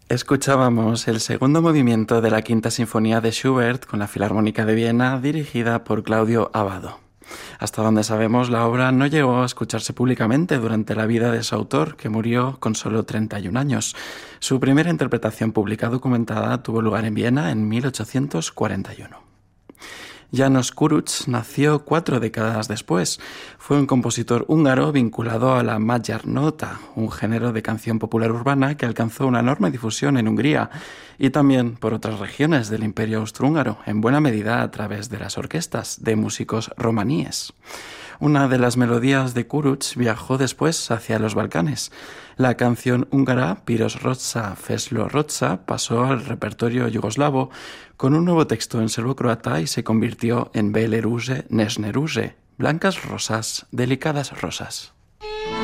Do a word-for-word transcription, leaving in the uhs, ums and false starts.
Escuchábamos el segundo movimiento de la Quinta Sinfonía de Schubert con la Filarmónica de Viena, dirigida por Claudio Abbado. Hasta donde sabemos, la obra no llegó a escucharse públicamente durante la vida de su autor, que murió con solo treinta y un años. Su primera interpretación pública documentada tuvo lugar en Viena en mil ochocientos cuarenta y uno. János Kurucs nació cuatro décadas después. Fue un compositor húngaro vinculado a la Magyar Nota, un género de canción popular urbana que alcanzó una enorme difusión en Hungría y también por otras regiones del Imperio Austrohúngaro, en buena medida a través de las orquestas de músicos romaníes. Una de las melodías de Kurucs viajó después hacia los Balcanes. La canción húngara Piros Rocsa, Feslo Rocsa pasó al repertorio yugoslavo con un nuevo texto en serbo-croata y se convirtió en Bele Ruže, Nežne ruže, blancas rosas, delicadas rosas.